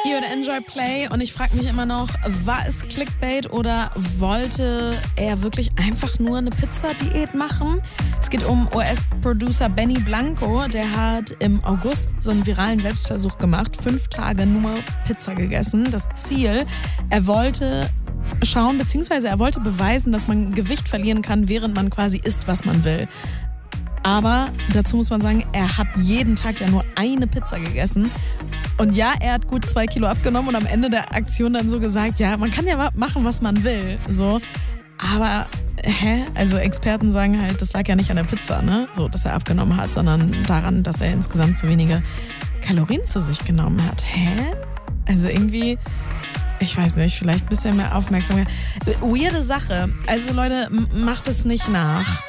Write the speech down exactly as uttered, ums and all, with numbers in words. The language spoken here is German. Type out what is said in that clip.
Ihr hört Enjoy Play und ich frage mich immer noch, war es Clickbait oder wollte er wirklich einfach nur eine Pizzadiät machen? Es geht um U S-Producer Benny Blanco, der hat im August so einen viralen Selbstversuch gemacht, fünf Tage nur Pizza gegessen. Das Ziel, er wollte schauen, beziehungsweise er wollte beweisen, dass man Gewicht verlieren kann, während man quasi isst, was man will. Aber dazu muss man sagen, er hat jeden Tag ja nur eine Pizza gegessen. Und ja, er hat gut zwei Kilo abgenommen und am Ende der Aktion dann so gesagt, ja, man kann ja machen, was man will. So. Aber, hä? Also Experten sagen halt, das lag ja nicht an der Pizza, ne? So, dass er abgenommen hat, sondern daran, dass er insgesamt zu wenige Kalorien zu sich genommen hat. Hä? Also irgendwie, ich weiß nicht, vielleicht ein bisschen mehr Aufmerksamkeit. Weirde Sache. Also Leute, m- macht es nicht nach.